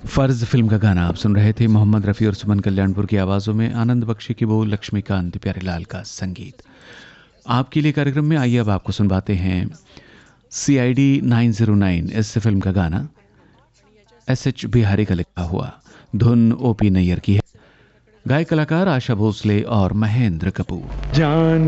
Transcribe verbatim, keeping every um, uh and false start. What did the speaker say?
फर्ज फिल्म का गाना आप सुन रहे थे। मोहम्मद रफ़ी और सुमन कल्याणपुर की आवाज़ों में, आनंद बख्शी की बोल, लक्ष्मीकांत प्यारेलाल का संगीत। आपके लिए कार्यक्रम में आइए अब आपको सुनवाते हैं सी I D nine zero nine, इस फिल्म का गाना एस एच बिहारी का लिखा हुआ, धुन ओ पी नैयर की है, गायक कलाकार आशा भोसले और महेंद्र कपूर। जान